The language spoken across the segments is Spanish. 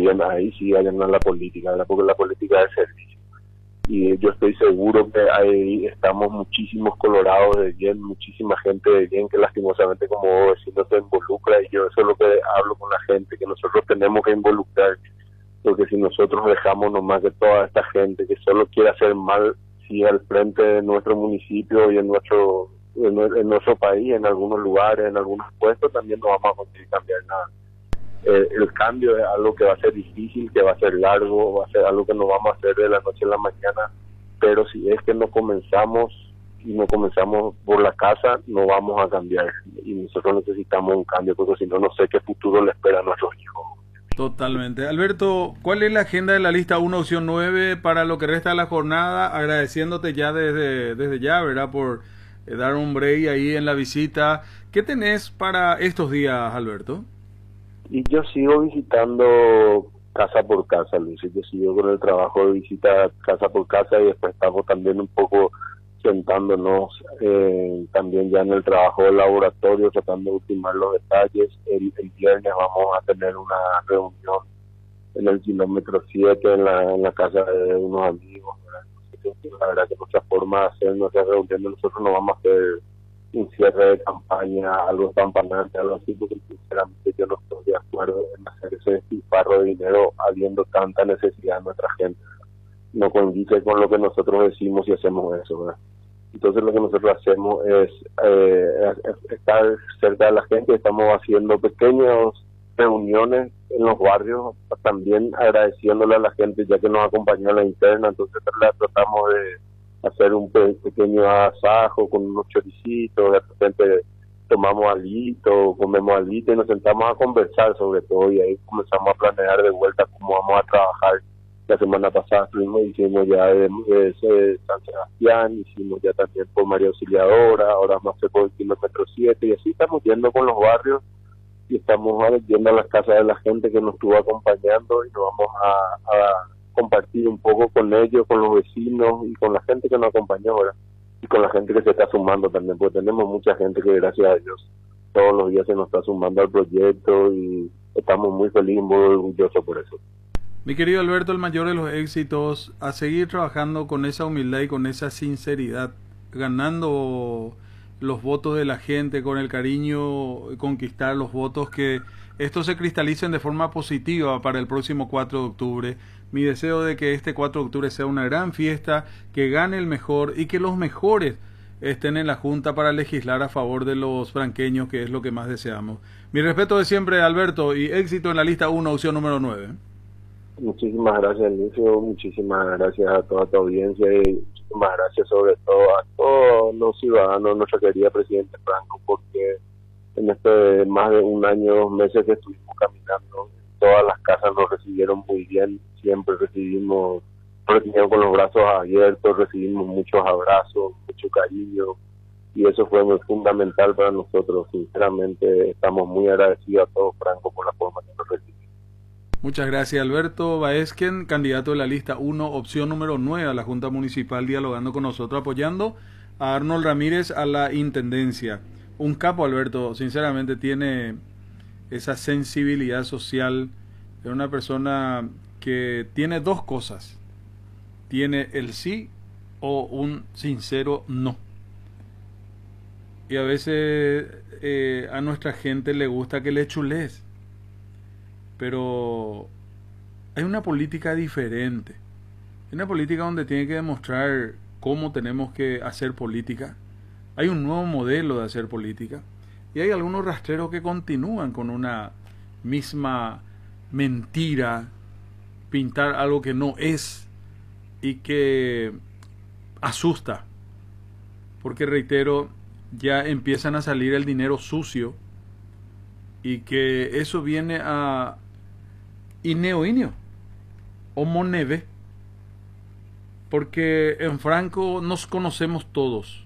bien, ahí sí vayan a la política, ¿verdad? Porque la política es servicio. Y yo estoy seguro que ahí estamos muchísimos colorados de bien, muchísima gente de bien que lastimosamente, como vos decís, no se involucra, y yo eso es lo que hablo con la gente, que nosotros tenemos que involucrar, porque si nosotros dejamos nomás que toda esta gente que solo quiere hacer mal, si al frente de nuestro municipio y en nuestro país, en algunos lugares, en algunos puestos, también no vamos a conseguir cambiar nada. El cambio es algo que va a ser difícil, que va a ser largo, va a ser algo que no vamos a hacer de la noche a la mañana, pero si es que no comenzamos y no comenzamos por la casa, no vamos a cambiar, y nosotros necesitamos un cambio, porque si no, no sé qué futuro le espera a nuestros hijos. Totalmente. Alberto, ¿cuál es la agenda de la lista 1, opción 9 para lo que resta de la jornada? Agradeciéndote ya desde ya, ¿verdad? Por dar un break ahí en la visita. ¿Qué tenés para estos días, Alberto? Y yo sigo visitando casa por casa, Luis. Yo sigo con el trabajo de visita casa por casa, y después estamos también un poco sentándonos también ya en el trabajo del laboratorio, tratando de ultimar los detalles. El viernes vamos a tener una reunión en el kilómetro 7 en la casa de unos amigos, ¿verdad? Entonces, la verdad que nuestra forma de hacer nuestra reunión, nosotros no vamos a hacer un cierre de campaña, algo campanante, algo así, porque sinceramente yo no estoy de acuerdo en hacer ese despilfarro de dinero habiendo tanta necesidad de nuestra gente. No condice con lo que nosotros decimos y hacemos eso, ¿verdad? Entonces lo que nosotros hacemos es estar cerca de la gente. Estamos haciendo pequeñas reuniones en los barrios, también agradeciéndole a la gente ya que nos acompañó en la interna. Entonces tratamos de hacer un pequeño asajo con unos choricitos, de repente tomamos alito, comemos alito y nos sentamos a conversar sobre todo, y ahí comenzamos a planear de vuelta cómo vamos a trabajar. La semana pasada hicimos ya de San Sebastián, hicimos ya también por María Auxiliadora, ahora vamos a hacer por el kilómetro 7, y así estamos yendo con los barrios y estamos yendo a las casas de la gente que nos estuvo acompañando, y nos vamos a compartir un poco con ellos, con los vecinos y con la gente que nos acompañó ahora, y con la gente que se está sumando también, porque tenemos mucha gente que, gracias a Dios, todos los días se nos está sumando al proyecto, y estamos muy felices, muy orgullosos por eso. Mi querido Alberto, el mayor de los éxitos, a seguir trabajando con esa humildad y con esa sinceridad, ganando los votos de la gente, con el cariño, conquistar los votos, que estos se cristalicen de forma positiva para el próximo 4 de octubre. Mi deseo de que este 4 de octubre sea una gran fiesta, que gane el mejor y que los mejores estén en la Junta para legislar a favor de los franqueños, que es lo que más deseamos. Mi respeto de siempre, Alberto, y éxito en la lista 1, opción número 9. Muchísimas gracias, Lucio, muchísimas gracias a toda tu audiencia, y muchísimas gracias sobre todo a todos los ciudadanos, nuestra querida Presidente Franco, porque en este más de un año, 2 meses que estuvimos caminando, todas las casas nos recibieron muy bien, siempre recibimos con los brazos abiertos, recibimos muchos abrazos, mucho cariño, y eso fue muy fundamental para nosotros. Sinceramente estamos muy agradecidos a todos, Franco, por la forma que nos recibimos. Muchas gracias, Alberto Baezken, candidato de la lista 1, opción número 9 a la Junta Municipal, dialogando con nosotros, apoyando a Arnold Ramírez a la Intendencia. Un capo, Alberto, sinceramente tiene esa sensibilidad social, es una persona que tiene dos cosas, tiene el sí o un sincero no. Y a veces a nuestra gente le gusta que le chules, pero hay una política diferente. Hay una política donde tiene que demostrar cómo tenemos que hacer política. Hay un nuevo modelo de hacer política. Y hay algunos rastreros que continúan con una misma mentira, pintar algo que no es y que asusta. Porque, reitero, ya empiezan a salir el dinero sucio, y que eso viene a ineo o moneve, porque en Franco nos conocemos todos,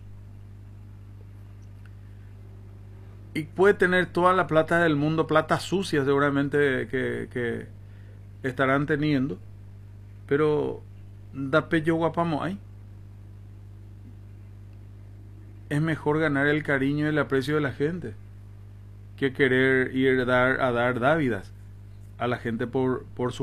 y puede tener toda la plata del mundo, plata sucia seguramente que estarán teniendo, pero da pello guapamo hay. Es mejor ganar el cariño y el aprecio de la gente que querer ir a dar dávidas a la gente por su